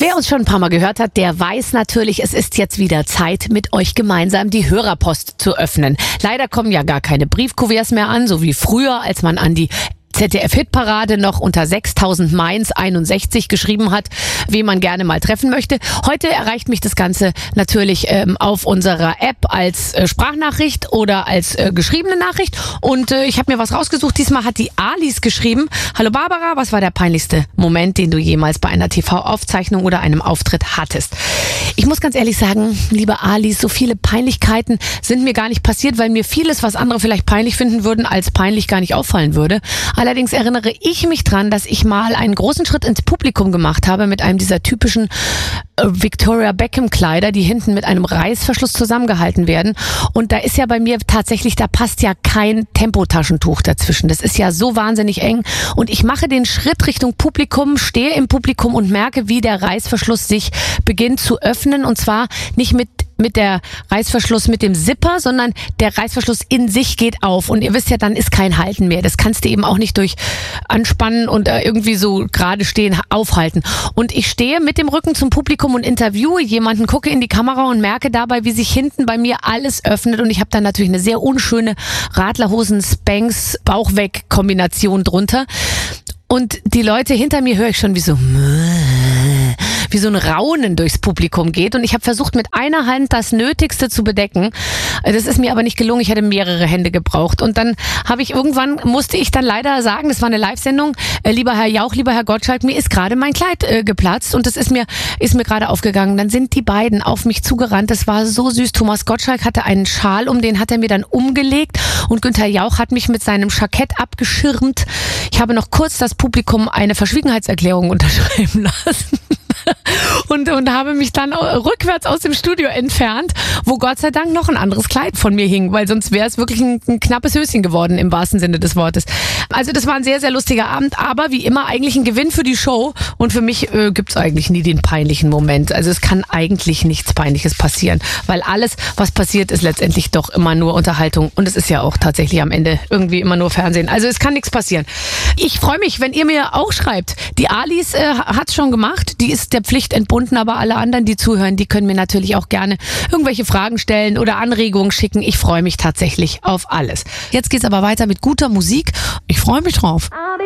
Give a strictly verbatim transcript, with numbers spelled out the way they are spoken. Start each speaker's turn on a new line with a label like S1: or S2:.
S1: Wer uns schon ein paar Mal gehört hat, der weiß natürlich, es ist jetzt wieder Zeit, mit euch gemeinsam die Hörerpost zu öffnen. Leider kommen ja gar keine Briefkuverts mehr an, so wie früher, als man an die Z D F-Hitparade noch unter sechstausend Mainz einundsechzig geschrieben hat, wen man gerne mal treffen möchte. Heute erreicht mich das Ganze natürlich ähm, auf unserer App als äh, Sprachnachricht oder als äh, geschriebene Nachricht. Und äh, ich habe mir was rausgesucht. Diesmal hat die Alice geschrieben. Hallo Barbara, was war der peinlichste Moment, den du jemals bei einer T V-Aufzeichnung oder einem Auftritt hattest? Ich muss ganz ehrlich sagen, liebe Alice, so viele Peinlichkeiten sind mir gar nicht passiert, weil mir vieles, was andere vielleicht peinlich finden würden, als peinlich gar nicht auffallen würde. Allerdings erinnere ich mich dran, dass ich mal einen großen Schritt ins Publikum gemacht habe mit einem dieser typischen äh, Victoria Beckham Kleider, die hinten mit einem Reißverschluss zusammengehalten werden. Und da ist ja bei mir tatsächlich, da passt ja kein Tempotaschentuch dazwischen. Das ist ja so wahnsinnig eng. Und ich mache den Schritt Richtung Publikum, stehe im Publikum und merke, wie der Reißverschluss sich beginnt zu öffnen. Und zwar nicht mit mit der Reißverschluss mit dem Zipper, sondern der Reißverschluss in sich geht auf. Und ihr wisst ja, dann ist kein Halten mehr. Das kannst du eben auch nicht durch Anspannen und äh, irgendwie so gerade stehen aufhalten. Und ich stehe mit dem Rücken zum Publikum und interviewe jemanden, gucke in die Kamera und merke dabei, wie sich hinten bei mir alles öffnet. Und ich habe dann natürlich eine sehr unschöne Radlerhosen-Spanks-Bauchweg-Kombination drunter. Und die Leute hinter mir höre ich schon wie so wie so ein Raunen durchs Publikum geht. Und ich habe versucht, mit einer Hand das Nötigste zu bedecken. Das ist mir aber nicht gelungen. Ich hätte mehrere Hände gebraucht. Und dann habe ich irgendwann, musste ich dann leider sagen, das war eine Live-Sendung, äh, lieber Herr Jauch, lieber Herr Gottschalk, mir ist gerade mein Kleid äh, geplatzt. Und das ist mir ist mir gerade aufgegangen. Dann sind die beiden auf mich zugerannt. Das war so süß. Thomas Gottschalk hatte einen Schal um, den hat er mir dann umgelegt. Und Günther Jauch hat mich mit seinem Jackett abgeschirmt. Ich habe noch kurz das Publikum eine Verschwiegenheitserklärung unterschreiben lassen. Und, und habe mich dann rückwärts aus dem Studio entfernt, wo Gott sei Dank noch ein anderes Kleid von mir hing, weil sonst wäre es wirklich ein, ein knappes Höschen geworden im wahrsten Sinne des Wortes. Also das war ein sehr, sehr lustiger Abend, aber wie immer eigentlich ein Gewinn für die Show und für mich äh, gibt es eigentlich nie den peinlichen Moment. Also es kann eigentlich nichts Peinliches passieren, weil alles, was passiert, ist letztendlich doch immer nur Unterhaltung und es ist ja auch tatsächlich am Ende irgendwie immer nur Fernsehen. Also es kann nichts passieren. Ich freue mich, wenn ihr mir auch schreibt. Die Alice äh, hat es schon gemacht, die ist der Pflicht entbunden, aber alle anderen, die zuhören, die können mir natürlich auch gerne irgendwelche Fragen stellen oder Anregungen schicken. Ich freue mich tatsächlich auf alles. Jetzt geht's aber weiter mit guter Musik. Ich freue mich drauf.